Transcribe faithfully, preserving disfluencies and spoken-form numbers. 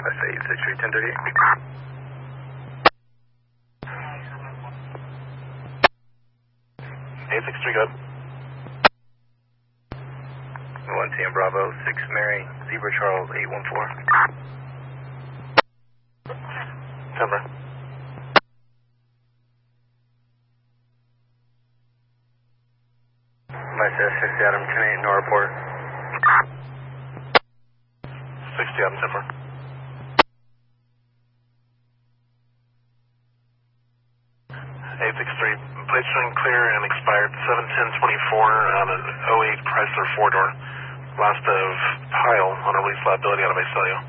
eight six three, ten thirty. eight six three, good. one ten Bravo, six Mary, Zebra Charles, eight one four. Timber. Myself, sixty Adam, ten eight, no report. sixty Adam, Timber. eight six three, plate string clear and expired seven ten twenty-four on an oh eight Chrysler four door. Lost of pile on a release liability out of Visalia.